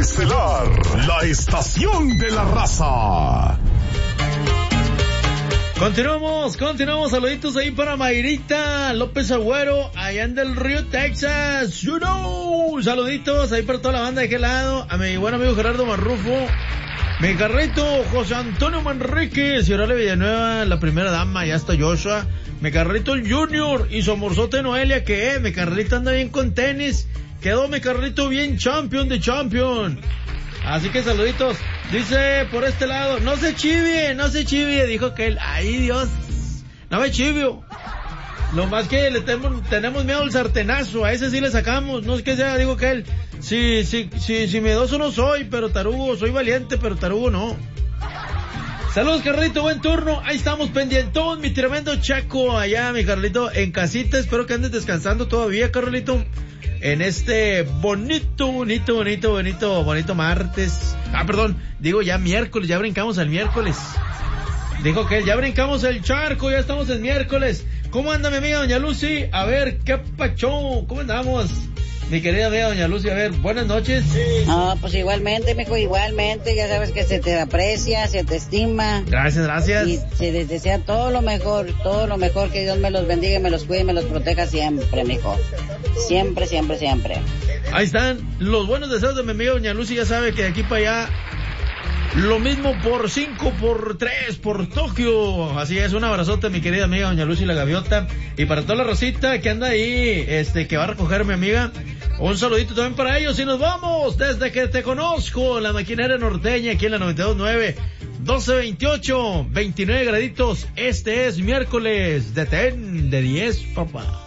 Estelar, la estación de la raza. Continuamos, saluditos ahí para Mayrita López Agüero, allá en Del Río, Texas, saluditos ahí para toda la banda de aquel lado, a mi buen amigo Gerardo Marrufo, mi carrito José Antonio Manríquez, y Orale Villanueva, la primera dama, ya está Joshua, mi carrito el Junior, y su amorzote Noelia, que mi carrito anda bien con tenis, quedó mi carrito bien champion de champion. Así que saluditos. Dice por este lado, no se chivie, dijo que él, ay Dios, no me chivio. Lo más que tenemos miedo al sartenazo, a ese sí le sacamos, no es que sea, digo que él, si miedoso no soy, pero tarugo, soy valiente, pero tarugo no. Saludos Carlito, buen turno, ahí estamos pendientón, mi tremendo Chaco, allá mi Carlito, en casita, espero que andes descansando todavía, Carlito. En este bonito martes. Digo ya miércoles, ya brincamos al miércoles. Dijo que ya brincamos el charco, ya estamos en miércoles. ¿Cómo anda mi amiga Doña Lucy? A ver, ¿qué pacho? ¿Cómo andamos? Mi querida amiga Doña Lucy, a ver, buenas noches. No, pues igualmente, mijo, igualmente, ya sabes que se te aprecia, se te estima. Gracias. Y se les desea todo lo mejor, que Dios me los bendiga, me los cuide y me los proteja siempre, mijo. Siempre. Ahí están los buenos deseos de mi amiga Doña Lucy, ya sabe que de aquí para allá, lo mismo por 5, por 3, por Tokio. Así es, un abrazote mi querida amiga Doña Lucy la Gaviota. Y para toda la Rosita que anda ahí, que va a recoger mi amiga, un saludito también para ellos. Y nos vamos, desde que te conozco, la maquinaria norteña, aquí en la 92.9, 12:28, 29 graditos. Este es miércoles de 10, papá.